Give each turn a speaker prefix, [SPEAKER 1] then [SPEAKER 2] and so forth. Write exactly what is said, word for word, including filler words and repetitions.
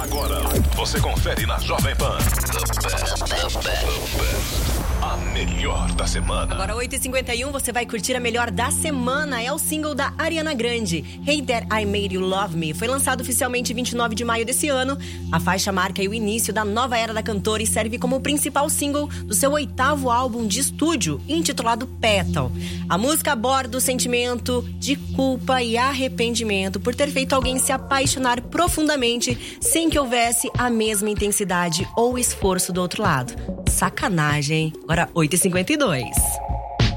[SPEAKER 1] Agora você confere na Jovem Pan. The best, the best, a melhor da semana.
[SPEAKER 2] Agora oito e cinquenta e um, você vai curtir a melhor da semana. É o single da Ariana Grande, Hey There I Made You Love Me. Foi lançado oficialmente vinte e nove de maio desse ano. A faixa marca o início da nova era da cantora e serve como o principal single do seu oitavo álbum de estúdio, intitulado Petal. A música aborda o sentimento de culpa e arrependimento por ter feito alguém se apaixonar profundamente sem que houvesse a mesma intensidade ou esforço do outro lado. Sacanagem. Agora oito e cinquenta e dois.